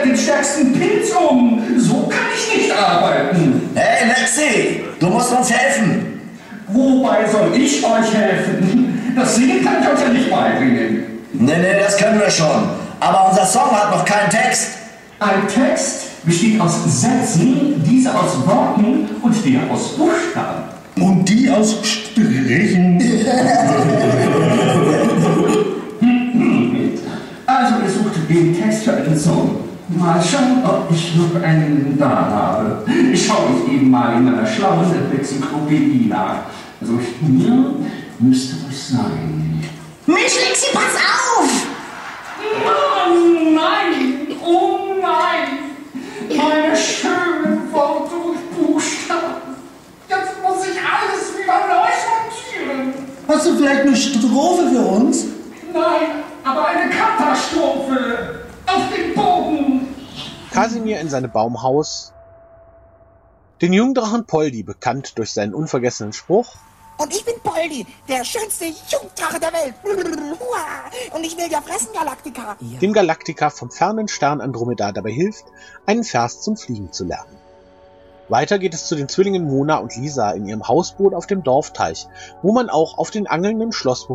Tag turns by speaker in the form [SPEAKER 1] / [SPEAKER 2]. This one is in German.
[SPEAKER 1] den stärksten Pilz um. So kann ich nicht arbeiten.
[SPEAKER 2] Hey, Lexi, du musst uns helfen.
[SPEAKER 1] Wobei soll ich euch helfen? Das Singen kann ich euch ja nicht beibringen.
[SPEAKER 2] Nee, das können wir schon. Aber unser Song hat noch keinen Text.
[SPEAKER 1] Ein Text besteht aus Sätzen, diese aus Worten und der aus Buchstaben.
[SPEAKER 3] Und die aus Strichen.
[SPEAKER 1] Also ihr sucht den Text für einen Song. Mal schauen, ob ich noch einen da habe. Ich schaue mich eben mal in meiner schlauen Enzyklopädie nach. Also hier müsste es sein.
[SPEAKER 4] Mensch, Lexi, pass auf!
[SPEAKER 1] Oh nein! Oh nein! Meine schönen Worte und Buchstaben. Jetzt muss ich alles wieder neu sortieren.
[SPEAKER 3] Hast du vielleicht eine Strophe für uns?
[SPEAKER 1] Nein, aber eine Katastrophe. Auf den Boden.
[SPEAKER 5] Kasimir in seinem Baumhaus. Den Jungdrachen Poldi, bekannt durch seinen unvergessenen Spruch:
[SPEAKER 4] Und ich bin Poldi, der schönste Jungdrache der Welt. Und ich will ja fressen, Galaktika.
[SPEAKER 5] dem Galaktika vom fernen Stern Andromeda dabei hilft, einen Vers zum Fliegen zu lernen. Weiter geht es zu den Zwillingen Mona und Lisa in ihrem Hausboot auf dem Dorfteich, wo man auch auf den angelnden Schlossbewohner